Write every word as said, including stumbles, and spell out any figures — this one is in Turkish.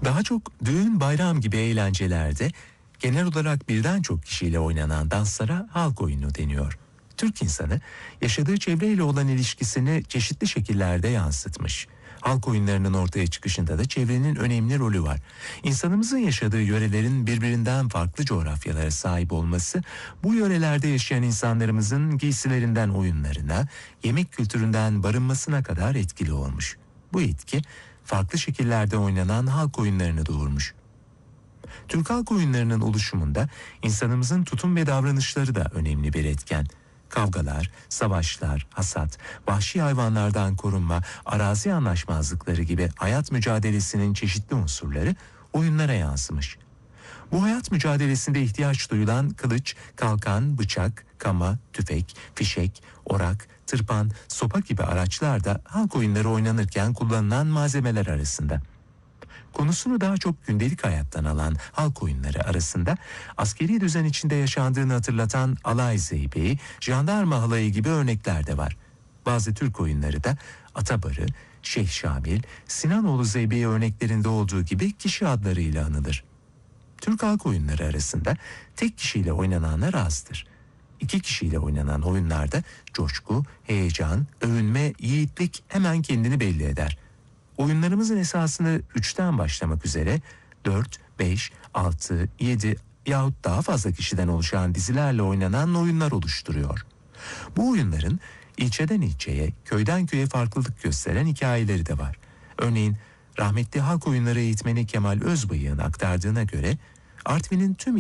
Daha çok düğün, bayram gibi eğlencelerde genel olarak birden çok kişiyle oynanan danslara halk oyunu deniyor. Türk insanı yaşadığı çevreyle olan ilişkisini çeşitli şekillerde yansıtmış. Halk oyunlarının ortaya çıkışında da çevrenin önemli rolü var. İnsanımızın yaşadığı yörelerin birbirinden farklı coğrafyalara sahip olması, bu yörelerde yaşayan insanlarımızın giysilerinden oyunlarına, yemek kültüründen barınmasına kadar etkili olmuş. Bu etki farklı şekillerde oynanan halk oyunlarını doğurmuş. Türk halk oyunlarının oluşumunda insanımızın tutum ve davranışları da önemli bir etken. Kavgalar, savaşlar, hasat, vahşi hayvanlardan korunma, arazi anlaşmazlıkları gibi hayat mücadelesinin çeşitli unsurları oyunlara yansımış. Bu hayat mücadelesinde ihtiyaç duyulan kılıç, kalkan, bıçak, kama, tüfek, fişek, orak, tırpan, sopa gibi araçlar da halk oyunları oynanırken kullanılan malzemeler arasında. Konusunu daha çok gündelik hayattan alan halk oyunları arasında askeri düzen içinde yaşandığını hatırlatan alay zeybeği, jandarma halayı gibi örnekler de var. Bazı Türk oyunları da Atabarı, Şeyh Şamil, Sinanoğlu zeybeği örneklerinde olduğu gibi kişi adlarıyla anılır. Türk halk oyunları arasında tek kişiyle oynananlar azdır. İki kişiyle oynanan oyunlarda coşku, heyecan, övünme, yiğitlik hemen kendini belli eder. Oyunlarımızın esasını üçten başlamak üzere dört, beş, altı, yedi yahut daha fazla kişiden oluşan dizilerle oynanan oyunlar oluşturuyor. Bu oyunların ilçeden ilçeye, köyden köye farklılık gösteren hikayeleri de var. Örneğin rahmetli halk oyunları eğitmeni Kemal Özbayık'ın aktardığına göre Artvin'in tüm